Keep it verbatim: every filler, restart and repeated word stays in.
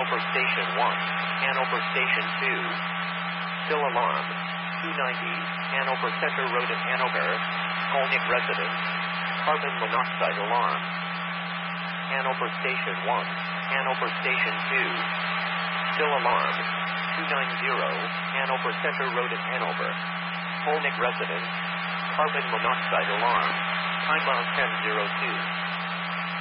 Hanover Station one, Hanover Station two, still alarm, two ninety, Hanover Center Road in Hanover, Skolnick residence, carbon monoxide alarm. Hanover Station one, Hanover Station two, still alarm, two ninety, Hanover Center Road in Hanover, Skolnick residence, carbon monoxide alarm, time on ten oh two.